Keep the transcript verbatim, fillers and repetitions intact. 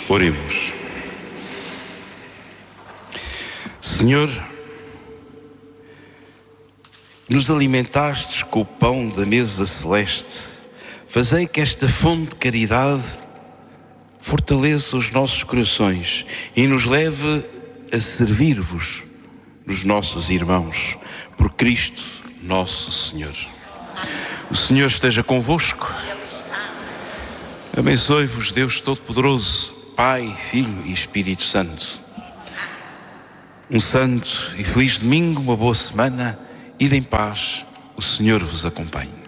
Oremos. Senhor, nos alimentastes com o pão da mesa celeste, fazei que esta fonte de caridade fortaleça os nossos corações e nos leve a servir-vos nos nossos irmãos, por Cristo nosso Senhor. O Senhor esteja convosco. Abençoe-vos Deus Todo-Poderoso, Pai, Filho e Espírito Santo. Um santo e feliz domingo, uma boa semana, ide em paz, o Senhor vos acompanhe.